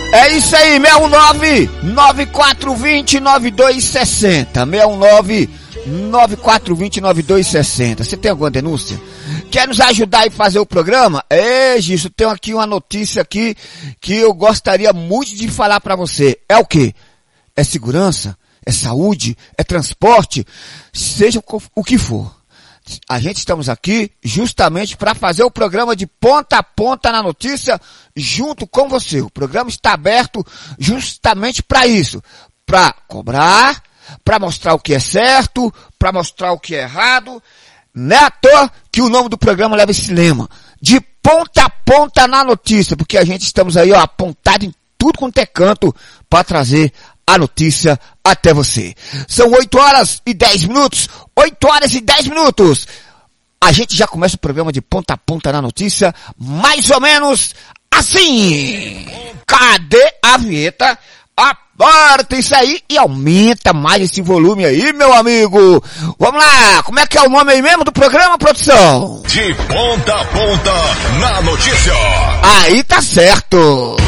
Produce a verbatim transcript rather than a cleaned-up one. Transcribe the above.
É isso aí, seis um nove, nove quatro dois zero, nove dois seis zero. seis um nove, nove quatro dois zero, nove dois seis zero. Você tem alguma denúncia? Quer nos ajudar a fazer o programa? É, Gisso, tenho aqui uma notícia aqui que eu gostaria muito de falar pra você. É o quê? É segurança? É saúde? É transporte? Seja o que for. A gente estamos aqui justamente para fazer o programa de ponta a ponta na notícia junto com você. O programa está aberto justamente para isso. Para cobrar, para mostrar o que é certo, para mostrar o que é errado. Não é à toa que o nome do programa leva esse lema. De ponta a ponta na notícia. Porque a gente estamos aí, ó, apontado em tudo quanto é canto para trazer a notícia até você. São oito horas e dez minutos. oito horas e dez minutos. A gente já começa o programa de ponta a ponta na notícia, mais ou menos assim. Cadê a vinheta? Aperta isso aí e aumenta mais esse volume aí, meu amigo. Vamos lá, como é que é o nome aí mesmo do programa, produção? De ponta a ponta na notícia. Aí tá certo.